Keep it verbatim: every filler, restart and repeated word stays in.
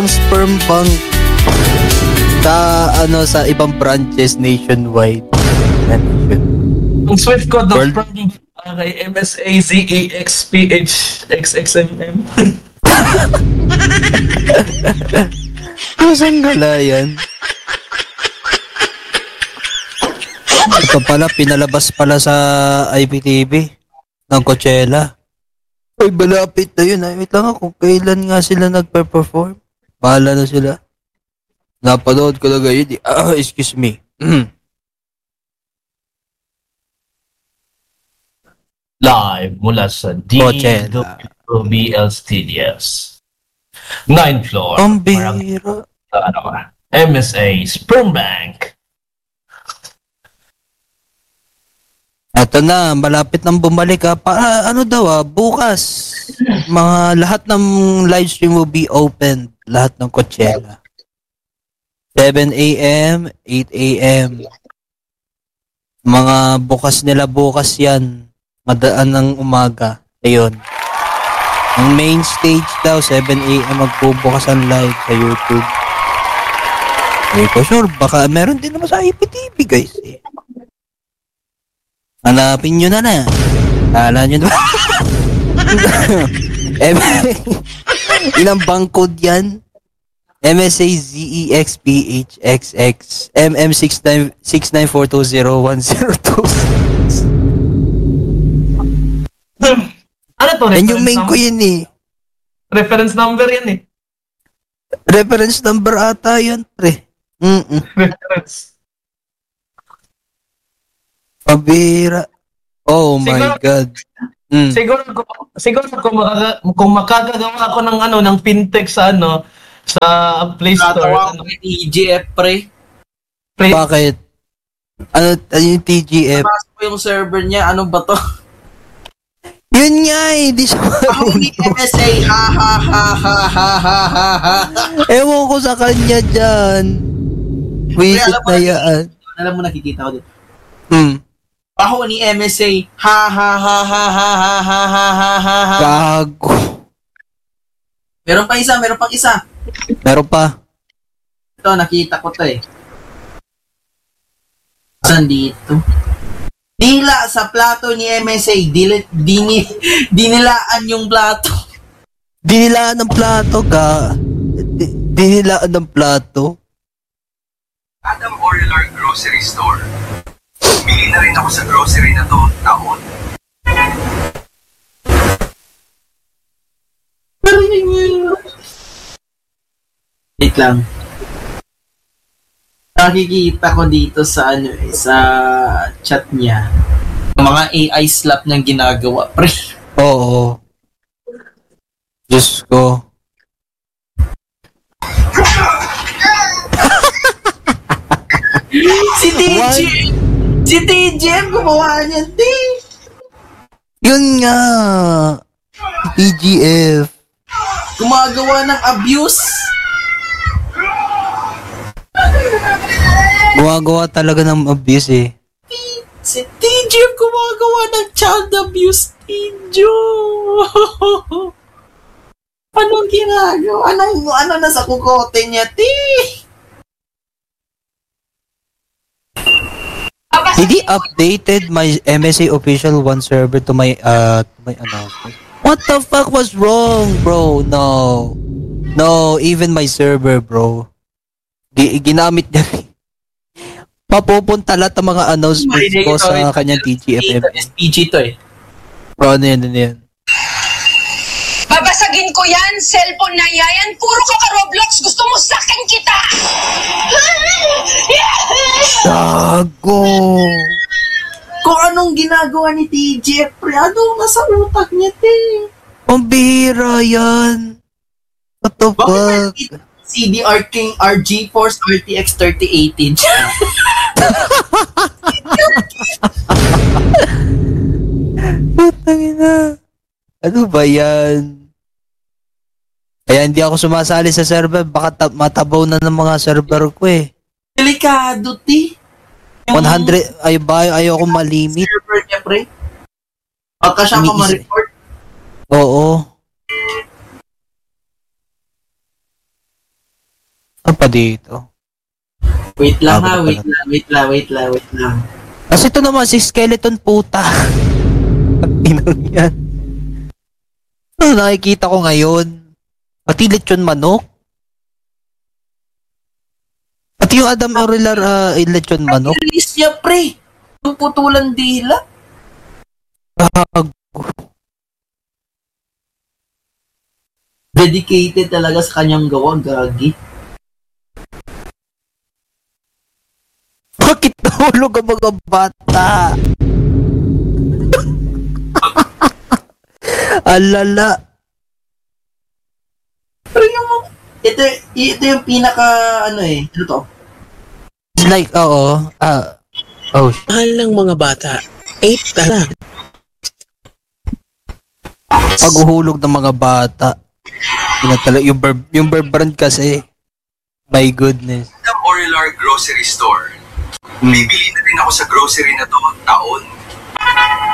sperm bank sa ano sa ibang branches nationwide. Ang Swift code ng sperm bank kay M S A Z E X P H X X M M. Saan gala yan? Ito pala, pinalabas pala sa I P T V ng Coachella. Ay, balapit na yun. Ay, wait lang ako. Kailan nga sila nagpe-perform? Bahala na sila. Napanood ko na ngayon. Ah, excuse me. Live mula sa D W B L Studios. Ninth floor. Ang bihira. Ano ka? M S A Sperm Bank. Ito na, malapit nang bumalik ha. Pa, ano daw ah, bukas. Mga lahat ng live stream will be open. Lahat ng Coachella. seven a.m., eight a.m. Mga bukas nila bukas yan. Madaan ng umaga. Ayun. Ang main stage daw, seven a.m. magbubukas ang live sa YouTube. Hindi ko sure, baka meron din naman sa I P T V guys eh. Hanapin nyo na na. Kala nyo na. Ilang bank code yan? M S A Z E X P H X X M M six nine four two zero one zero two. Ano to? Yan yung main ko yun eh. Reference number yan eh. Reference number ata yun, pre. Mm-mm. Reference. Pabira. Oh my siguro, God. Mm. Siguro, siguro kung, makaka, kung makagagawa ako ng ano, ng fintech sa ano, sa Play Store. Natawa ano, ko yung T G F, pre. pre. Bakit? Ano, ano yung T G F? Napasok ko yung server niya, ano ba to? Yun nga eh, di siya marunong. M S A, ha ha ha ha ha ha ha ha. Ewan ko sa kanya dyan. Wisit na yan. Alam mo, nakikita ko dito. Hmm. Ako ni M S A, ha ha ha ha ha ha ha ha ha ha ha. Gago. Meron pa isa, meron pang isa. Meron pa. Ito, nakita ko to eh. Saan dito? Dila sa plato ni M S A. Dili, dini, dinilaan yung plato. Dinilaan ng plato ka. Dinilaan ng plato. Adam Orlar Grocery Store. Bili na rin ako sa grocery na to taon. Wait lang. Nakikita ko dito sa ano eh, sa chat niya. Mga A I slap niyang ginagawa, pre. Oo. Diyos ko. Si T J! Si T J gumawa niyan, T! Yun nga. T G F. Gumagawa ng abuse. Gumagawa talaga ng abuse eh. Si T J gumagawa ng child abuse, T J. Anong ginagawa? Anong, ano na sa kukote niya, T? Did he updated my M S A official one server to my uh to my announcement? What the fuck was wrong, bro? No. No, even my server, bro. G- ginamit niya. Papupunta lahat ng mga announcements ko sa kanyang T G F M. P G to eh. Bro, ano yan, ano yan? Babasagin ko yan, cellphone na yan. Puro ka ka-Roblox, gusto mo sakin kita! Gago! Kung anong ginagawa ni T J, pre, anong nasa utak niya, T? Ang bihira yan! What the fuck? C D R King R G Force R T X thirty eighty. Putang ina. Ano ba yan? Kaya hindi ako sumasali sa server. Baka ta- matabaw na ng mga server ko eh. Delikado, T. one hundred, ay ba, ayaw ko malimit. Server niya, pre. Baka siya pa ma-report. Oo. Ano pa dito? Wait lang Bago ha, na wait pala. lang, wait lang, wait lang, wait lang. Kasi ito naman, si Skeleton puta. Inang yan. Ano nakikita ko ngayon? Pati lechon manok. Pati yung Adam Aurilar uh, lechon manok. Release niya, pre. Yung putulan dila. Gago. Dedicated talaga sa kanyang gawa, gagi. Bakit nahulog ang mga bata? Alala. Pero yung, ito, ito yung pinaka, ano eh, ano to? It's like, oo. Ah, oh, sh- Mahal ng mga bata. Eight tara. paghuhulog ng mga bata. Yun na talaga, yung verb, yung verb brand kasi. My goodness. Adam Aurilar Grocery Store. Bibili na rin ako sa grocery na to taon